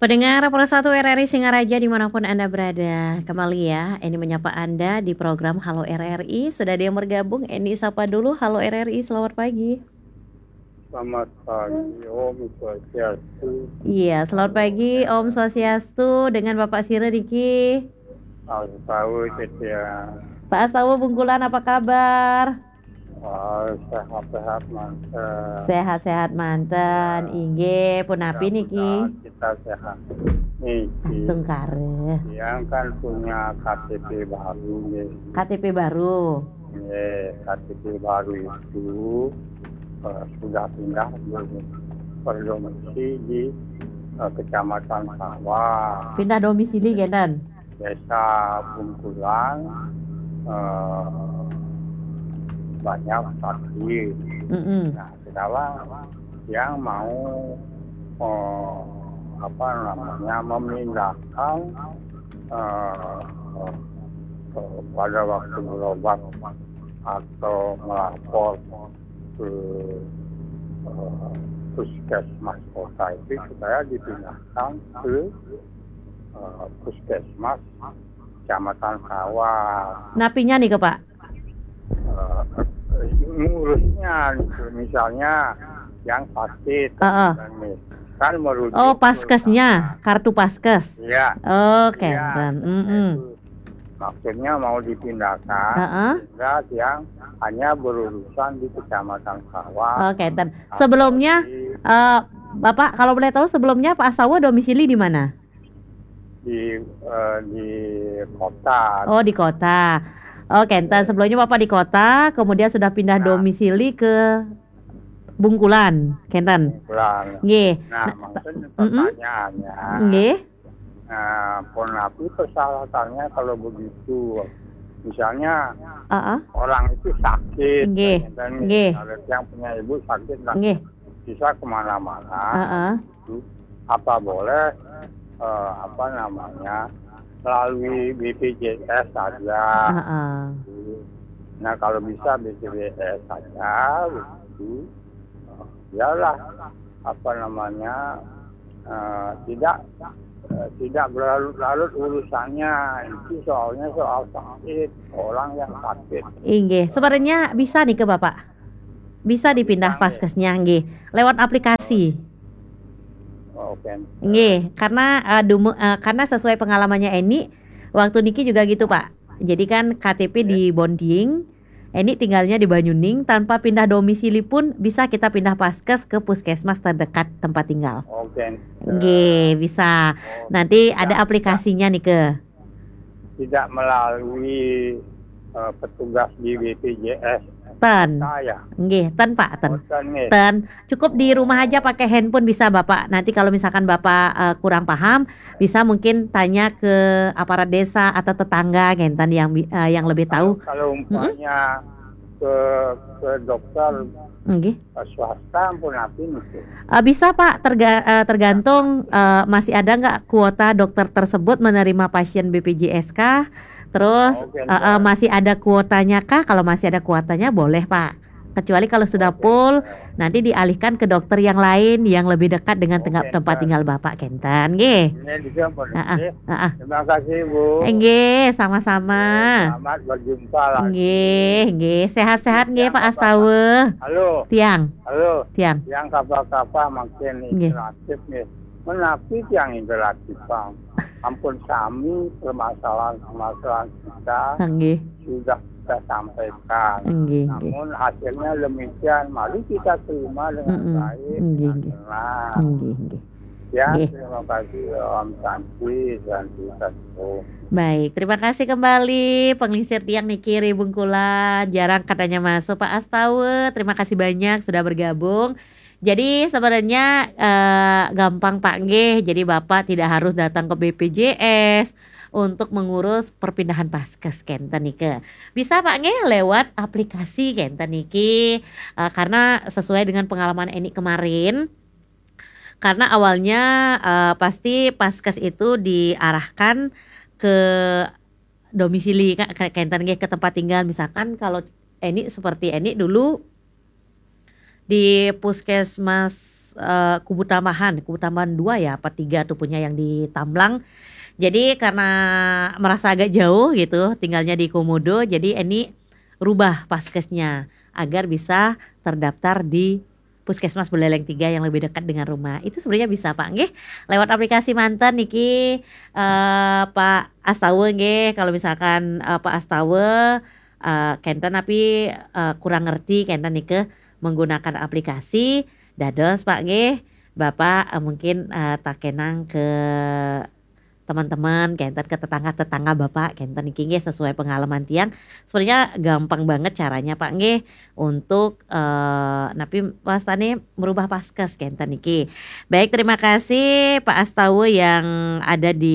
Pendengar Pro 1 RRI Singaraja dimanapun Anda berada, kembali ya Eni menyapa Anda di program Halo RRI. Sudah ada yang bergabung, Eni sapa dulu. Halo RRI, selamat pagi. Selamat pagi, Om Swastiastu. Iya, selamat pagi Om Swastiastu dengan Bapak Sire Diki. Tahu ya. Pak Asawu Bungkulan, apa kabar? Sehat-sehat mantap. Sehat-sehat manten, inge punapi niki. Kita sehat. Niki. Astung kare. Yang kan punya KTP baru nih. KTP baru. KTP baru itu sudah pindah berdomisili di Kecamatan Sawah. Pindah domisili Genten. Desa Bungkulan. Banyak sakit. Nah, sekarang yang mau memindahkan pada waktu berobat atau melapor ke puskesmas kota itu supaya dipindahkan ke puskesmas Kecamatan Sawah. Napinya nih ke Pak? Ngurusnya misalnya yang sakit kan merujuk paskesnya, kartu paskes. Iya. Kenten. Maksudnya mau dipindahkan yang hanya berurusan di Kecamatan Sawah. Kenten. Sebelumnya Bapak kalau boleh tahu sebelumnya Pak Asawa domisili di mana? Di kota. Oh, di kota. Kenten. Sebelumnya Bapak di kota, kemudian sudah pindah domisili ke Bungkulan, Kenten. Bungkulan. Nggih. Nah, maksudnya pertanyaannya. Nggih. Ponapi persyaratannya kalau begitu, misalnya orang itu sakit, yang punya ibu sakit, bisa kemana-mana. Apa boleh melalui BPJS saja. Nah, kalau bisa BPJS saja, begitu, yalah tidak berlarut-larut urusannya. Itu soalnya soal sakit orang yang sakit. Nggih, sebenarnya bisa nih ke Bapak. Bisa dipindah paskesnya nggih lewat aplikasi. Nggih, karena sesuai pengalamannya Eni, waktu Niki juga gitu Pak. Jadi kan KTP di Bonding, Eni tinggalnya di Banyuning, tanpa pindah domisili pun bisa kita pindah paskes ke puskesmas terdekat tempat tinggal. Nggih, bisa. Nanti ada aplikasinya nih ke. Tidak melalui petugas di BPJS. Nggih, Pak. Cukup di rumah aja pakai handphone bisa Bapak. Nanti kalau misalkan Bapak kurang paham, bisa mungkin tanya ke aparat desa atau tetangga Genten yang lebih tahu. Kalau umpamanya ke dokter swasta pun bisa Pak, tergantung masih ada nggak kuota dokter tersebut menerima pasien BPJS-kah? Terus masih ada kuotanya kah? Kalau masih ada kuotanya boleh Pak. Kecuali kalau sudah full, nanti dialihkan ke dokter yang lain yang lebih dekat dengan tempat tinggal Bapak Kenten. Nggih. Terima kasih Bu. Nggih, sama-sama. Selamat berjumpa lagi. Nggih. Sehat-sehat nggih Pak Astawe. Halo. Tiang. Yang kabar-kabar makin interaktif nih. Menapi yang interaktif Bang. Ampun kami permasalahan kita sudah kita sampaikan. Namun hasilnya demikian, mari kita terima dengan baik. Terima kasih Om Santi dan Santo. Baik, terima kasih kembali Pengelisir Tiang Niki Bungkulan. Jarang katanya masuk Pak Astawe. Terima kasih banyak sudah bergabung. Jadi sebenarnya gampang Pak Nggih. Jadi Bapak tidak harus datang ke BPJS untuk mengurus perpindahan paskes Kenten Niki. Bisa Pak Nggih lewat aplikasi Kenten Niki. Karena sesuai dengan pengalaman Eni kemarin. Karena awalnya pasti paskes itu diarahkan ke domisili Kenten Nggih, ke tempat tinggal. Misalkan kalau Eni seperti Eni dulu di puskesmas Kubu Tambahan 2 ya apa 3 tuh punya yang di Tamblang. Jadi karena merasa agak jauh gitu tinggalnya di Komodo, jadi Eni rubah paskesnya agar bisa terdaftar di Puskesmas Buleleng 3 yang lebih dekat dengan rumah. Itu sebenarnya bisa Pak nggih lewat aplikasi Manten niki Pak Astawe nggih kalau misalkan Pak Astawe kenten tapi kurang ngerti kenten nike menggunakan aplikasi dados Pak nggih Bapak mungkin tak kenang ke teman-teman kenten ke tetangga-tetangga Bapak kenten niki nggih sesuai pengalaman tiang sebenarnya gampang banget caranya Pak nggih untuk napi wastane merubah paskes kenten niki. Baik terima kasih Pak Astawe yang ada di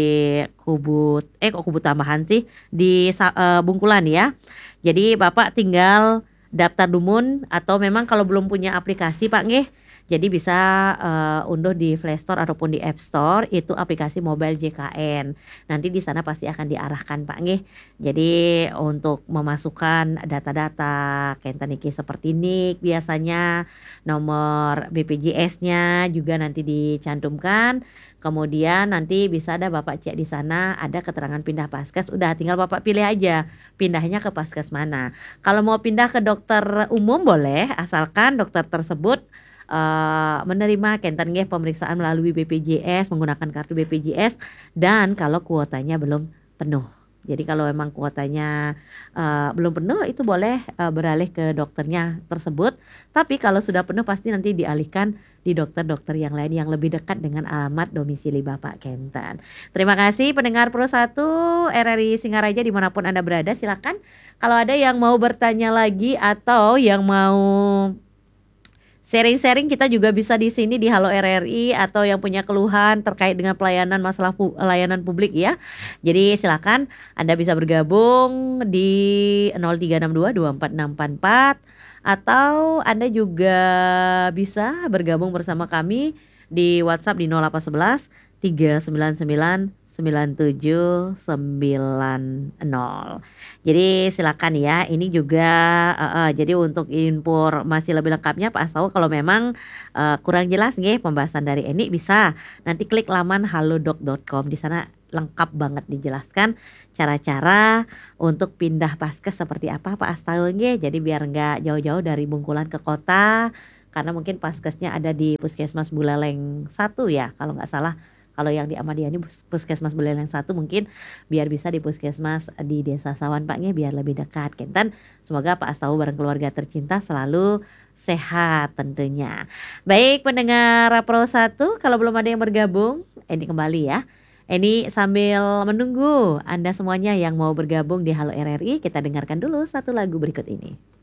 Kubu Tambahan sih di Bungkulan ya. Jadi Bapak tinggal daftar Dumun atau memang kalau belum punya aplikasi Pak nggih jadi bisa unduh di Play Store ataupun di App Store itu aplikasi mobile JKN. Nanti di sana pasti akan diarahkan Pak nggih. Jadi untuk memasukkan data-data kenten niki seperti NIK biasanya, nomor BPJS-nya juga nanti dicantumkan. Kemudian nanti bisa ada Bapak cek di sana ada keterangan pindah paskes. Udah tinggal Bapak pilih aja pindahnya ke paskes mana. Kalau mau pindah ke dokter umum boleh asalkan dokter tersebut menerima kenten nggih pemeriksaan melalui BPJS menggunakan kartu BPJS dan kalau kuotanya belum penuh. Jadi kalau memang kuotanya belum penuh itu boleh beralih ke dokternya tersebut. Tapi kalau sudah penuh pasti nanti dialihkan di dokter-dokter yang lain yang lebih dekat dengan alamat domisili Bapak kenten. Terima kasih pendengar Pro 1 RRI Singaraja dimanapun Anda berada silakan. Kalau ada yang mau bertanya lagi atau yang mau sharing-sharing kita juga bisa di sini di Halo RRI atau yang punya keluhan terkait dengan pelayanan masalah layanan publik ya. Jadi silakan Anda bisa bergabung di 0362246644 atau Anda juga bisa bergabung bersama kami di WhatsApp di 0811 399 9790. Jadi silakan ya. Ini juga jadi untuk informasi lebih lengkapnya Pak Astawa kalau memang kurang jelas nggih pembahasan dari Eni bisa nanti klik laman halodoc.com. Di sana lengkap banget dijelaskan cara-cara untuk pindah paskes seperti apa Pak Astawa nggih. Jadi biar enggak jauh-jauh dari Bungkulan ke kota karena mungkin paskesnya ada di Puskesmas Buleleng 1 ya kalau nggak salah. Kalau yang di Ahmadiyah ini Puskesmas Buleleng 1 mungkin biar bisa di Puskesmas di Desa Sawan Pak nggih biar lebih dekat kenten. Semoga Pak Astawa bareng keluarga tercinta selalu sehat tentunya. Baik pendengar Pro 1 kalau belum ada yang bergabung Eni kembali ya. Eni sambil menunggu Anda semuanya yang mau bergabung di Halo RRI kita dengarkan dulu satu lagu berikut ini.